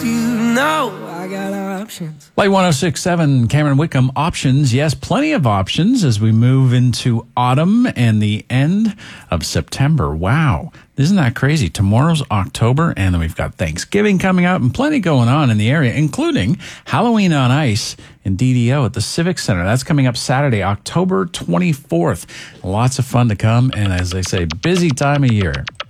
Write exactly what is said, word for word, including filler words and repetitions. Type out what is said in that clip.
you know I got options. Light one oh six point seven, Cameron Whitcomb, options. Yes, plenty of options as we move into autumn and the end of September. Wow. Isn't that crazy? Tomorrow's October, and then we've got Thanksgiving coming up and plenty going on in the area, including Halloween on Ice in D D O at the Civic Center. That's coming up Saturday, October twenty-fourth. Lots of fun to come, and as they say, busy time of year.